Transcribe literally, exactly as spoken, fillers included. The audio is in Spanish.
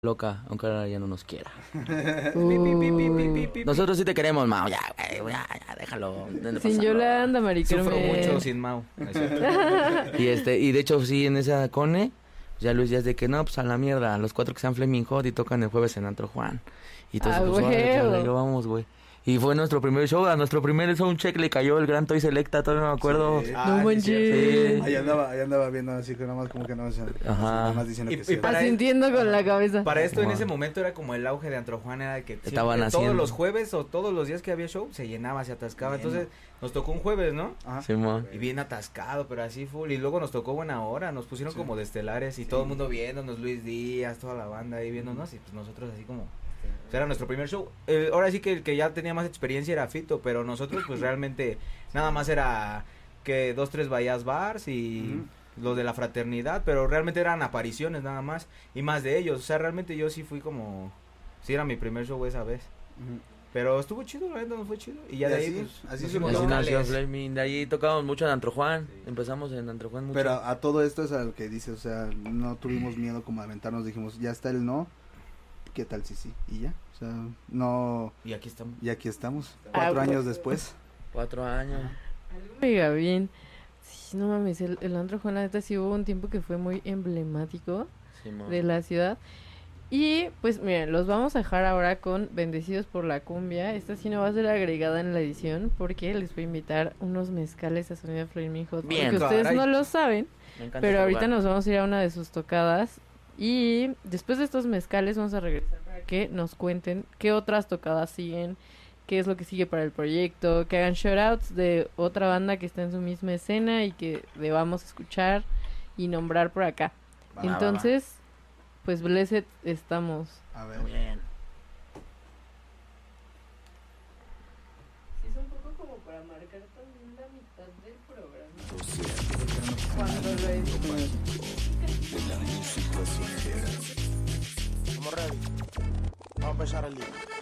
loca, aunque ahora ya no nos quiera. Uy. Nosotros sí te queremos, Mau, ya, güey, ya, ya, déjalo. No Sin pasa Yolanda, Mari Sufro Carmen. mucho sin Mau. ¿No es cierto? nada. Y este, y de hecho sí, en esa Cone, ya Luis ya es de que no, pues a la mierda, los cuatro que sean Flaming Hot y tocan el jueves en Antro Juan. Y todos, Ah, pues, órale, huevo. órale, yo, vamos, güey. Y fue nuestro primer show, a nuestro primer soundcheck le cayó el Gran Toy Selecta, todavía no me acuerdo. Sí. No Ah, sí, manches. cierto. Sí. Ahí andaba, ahí andaba viendo así que nada más como que no, o sea, Ajá. nada más diciendo Y- que y sí. para- Asintiendo con la cabeza. Para esto en Ajá. ese momento era como el auge de Antro Juan, era de que Estaban siempre, todos haciendo. los jueves o todos los días que había show se llenaba, se atascaba. Bien. Entonces nos tocó un jueves, ¿no? Ajá. Simón. Y bien atascado, pero así full. Y luego nos tocó buena hora, nos pusieron Sí. como de estelares y Sí. todo el mundo viéndonos, Luis Díaz, toda la banda ahí viéndonos y pues nosotros así como... Pues, era nuestro primer show. Eh, ahora sí que el que ya tenía más experiencia era Fito, pero nosotros pues realmente nada más era que dos, tres Bahías Bars y los de la fraternidad, pero realmente eran apariciones nada más y más de ellos. O sea, realmente yo sí fui como... Sí era mi primer show esa vez. Ujú. Pero estuvo chido, la neta nos fue chido. Y ya Y de ahí así- pues... así nos se fuimos Así Los nació locales. Flaming, de ahí tocábamos mucho en Antro Juan, empezamos en Antro Juan mucho. Pero a todo esto es a lo que dice, o sea, no tuvimos miedo como a aventarnos, dijimos, ya está el no, ¿qué tal si sí? Y ya, o sea, no, Y aquí estamos. y aquí estamos, Ah, cuatro bueno. años después. Cuatro años. Mega bien. Sí, no mames, el, el Antro Juan, la neta, sí hubo un tiempo que fue muy emblemático Simón. de la ciudad. Y pues miren, los vamos a dejar ahora con Bendecidos por la Cumbia. Esta sí no va a ser agregada en la edición porque les voy a invitar unos mezcales a Sonido Flaming Hot. Bien, porque ustedes caray. no lo saben, Me encanta pero este ahorita lugar. nos vamos a ir a una de sus tocadas. Y después de estos mezcales vamos a regresar para que nos cuenten qué otras tocadas siguen, qué es lo que sigue para el proyecto, que hagan shoutouts de otra banda que está en su misma escena y que debamos escuchar y nombrar por acá. Va, Entonces, pues Blessed estamos. A ver, Muy bien. Sí, es un poco como para marcar también la mitad del programa. Cuando lo es. Estamos ready. Vamos a empezar el día.